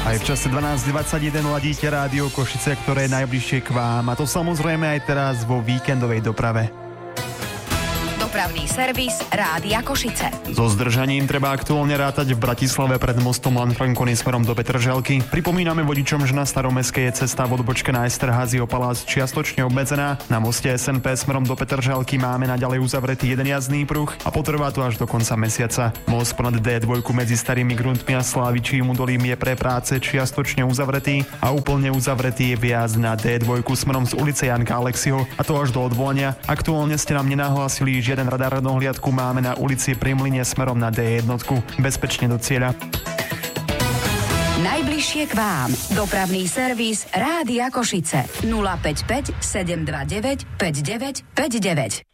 Aj v čase 12:21 ladíte Rádio Košice, ktoré je najbližšie k vám. A to samozrejme aj teraz vo víkendovej doprave. Dopravný servis Rádia Košice. So zdržaním treba aktuálne rátať v Bratislave pred mostom Lanfranconi smerom do Petržalky. Pripomíname vodičom, že na Staromestskej je cesta v odbočke na Esterházyho palác čiastočne obmedzená. Na moste SNP smerom do Petržalky máme naďalej uzavretý jeden jazdný pruh a potrvá to až do konca mesiaca. Most ponad D2 medzi Starými Gruntmi a Slávičím údolím je pre práce čiastočne uzavretý a úplne uzavretý je vjazd na D2 smerom z ulice Janka Alexiho, a to až do odvolania. Aktuálne ste nám nenahlásili žiaden radar dohliadku, máme na ulici pri Mlyne smerom na D1. Bezpečne do cieľa. Najbližšie k vám. Dopravný servis Rádia Košice. 055 729 5959.